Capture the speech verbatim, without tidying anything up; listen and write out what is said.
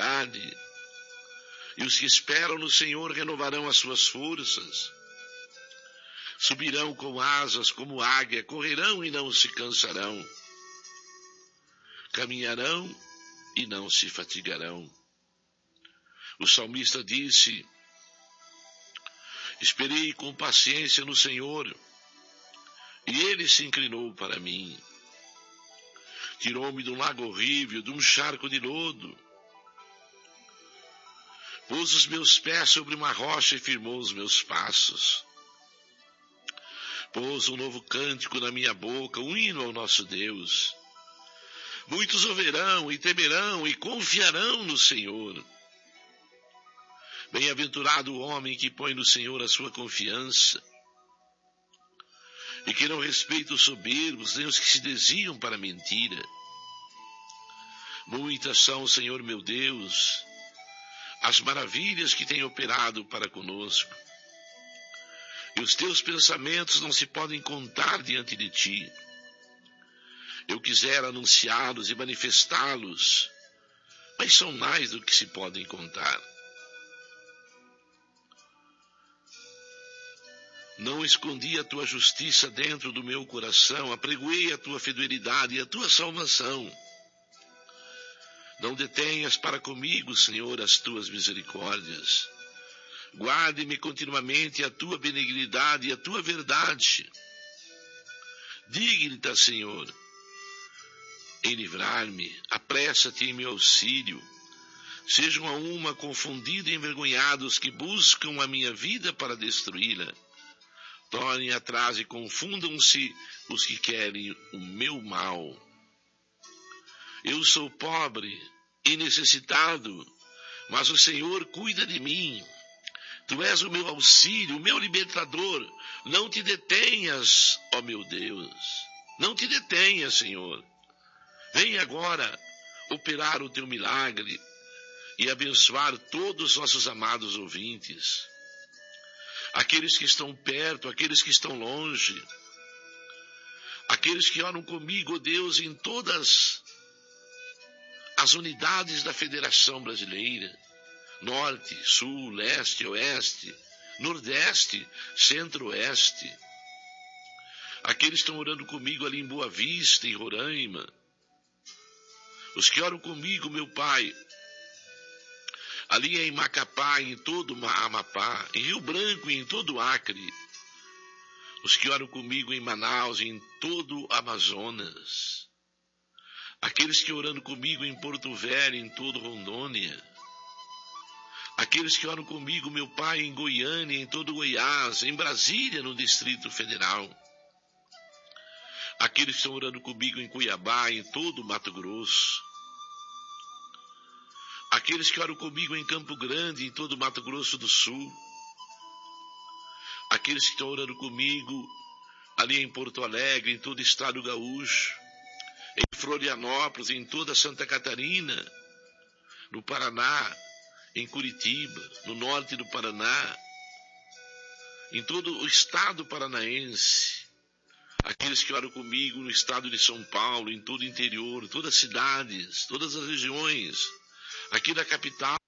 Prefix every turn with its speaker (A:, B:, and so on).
A: benignidade. E os que esperam no Senhor renovarão as suas forças. Subirão com asas como águia, correrão e não se cansarão. Caminharão e não se fatigarão. O salmista disse: esperei com paciência no Senhor, e ele se inclinou para mim. Tirou-me de um lago horrível, de um charco de lodo. Pôs os meus pés sobre uma rocha e firmou os meus passos. Pôs um novo cântico na minha boca, um hino ao nosso Deus. Muitos ouvirão e temerão e confiarão no Senhor. Bem-aventurado o homem que põe no Senhor a sua confiança e que não respeita os soberbos, nem os que se desviam para a mentira. Muitas são, Senhor meu Deus, as maravilhas que tem operado para conosco. E os teus pensamentos não se podem contar diante de ti. Eu quisera anunciá-los e manifestá-los, mas são mais do que se podem contar. Não escondi a tua justiça dentro do meu coração, apregoei a tua fidelidade e a tua salvação. Não detenhas para comigo, Senhor, as tuas misericórdias. Guarde-me continuamente a tua benignidade e a tua verdade. Digne-te, Senhor, em livrar-me, apressa-te em meu auxílio. Sejam a uma confundidos e envergonhados que buscam a minha vida para destruí-la. Tornem atrás e confundam-se os que querem o meu mal. Eu sou pobre e necessitado, mas o Senhor cuida de mim. Tu és o meu auxílio, o meu libertador. Não te detenhas, ó meu Deus. Não te detenhas, Senhor. Vem agora operar o teu milagre e abençoar todos os nossos amados ouvintes. Aqueles que estão perto, aqueles que estão longe. Aqueles que oram comigo, ó Deus, em todas as unidades da Federação Brasileira. Norte, Sul, Leste, Oeste, Nordeste, Centro-Oeste. Aqueles que estão orando comigo ali em Boa Vista, em Roraima. Os que oram comigo, meu Pai, ali em Macapá, em todo o Amapá, em Rio Branco e em todo o Acre. Os que oram comigo em Manaus e em todo o Amazonas. Aqueles que orando comigo em Porto Velho, em todo Rondônia. Aqueles que oram comigo, meu Pai, em Goiânia, em todo Goiás, em Brasília, no Distrito Federal. Aqueles que estão orando comigo em Cuiabá, em todo o Mato Grosso. Aqueles que oram comigo em Campo Grande, em todo o Mato Grosso do Sul. Aqueles que estão orando comigo ali em Porto Alegre, em todo o estado gaúcho. Em Florianópolis, em toda Santa Catarina, no Paraná, em Curitiba, no norte do Paraná, em todo o estado paranaense. Aqueles que oram comigo no estado de São Paulo, em todo o interior, todas as cidades, todas as regiões, aqui da capital,